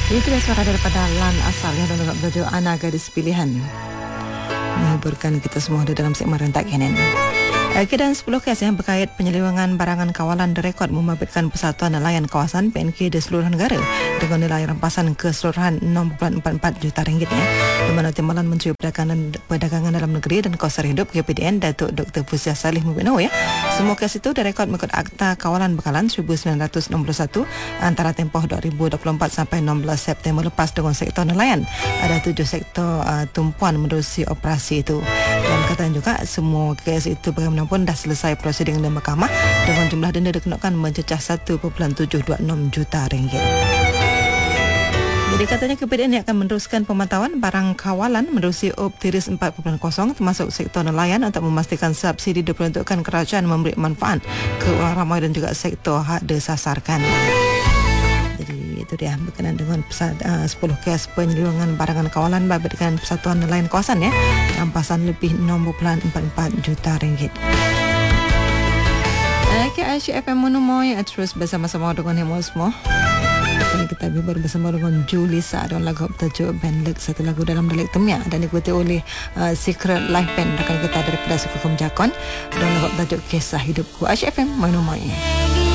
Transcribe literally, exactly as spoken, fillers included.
Itu suara daripada Lan Asal yang dengar bertajuk Ana Gadis Pilihan. Menghiburkan kita semua di dalam segmen Rentak Kanan. Okey, dan sepuluh kes yang berkait penyelewengan barangan kawalan direkod membabitkan Persatuan Nelayan Kawasan P N K di seluruh negara dengan nilai rampasan keseluruhan enam perpuluhan empat empat juta ringgit ya. Di mana Timbalan Menteri Perdagangan, Perdagangan Dalam Negeri dan Kos Hidup K P D N Datuk Doktor Fuziah Salih membina ya. Semua kes itu direkod mengikut Akta Kawalan Bekalan seribu sembilan ratus enam puluh satu antara tempoh dua ribu dua puluh empat sampai enam belas September lepas dengan sektor nelayan. Ada tujuh sektor uh, tumpuan menerusi operasi itu. Dan katanya juga semua kes itu bagaimana pun dah selesai prosedur di mahkamah dengan jumlah denda dikenakan mencecah satu perpuluhan tujuh dua enam juta ringgit. Jadi katanya K P D N akan meneruskan pemantauan barang kawalan menerusi O B Tiris empat titik kosong termasuk sektor nelayan untuk memastikan subsidi diperuntukkan kerajaan memberi manfaat ke orang ramai dan juga sektor hak disasarkan. Jadi itu dia berkenaan dengan pesat, uh, sepuluh kes penyelewengan barangan kawalan babitkan Persatuan Nelayan Kawasan ya. Rampasan lebih enam perpuluhan empat empat juta ringgit. Okey, Aisyah F M Monomoy terus bersama-sama dengan Hemo semua. Kali kita baru bersama dengan Julissa dan lagu bertajuk Bandleg, satu lagu dalam dialek Temia dan diikuti oleh uh, Secret Life Band rakan kita daripada suku Kumjakon dan lagu bertajuk Kisah Hidupku. Aisyah F M Monomoy.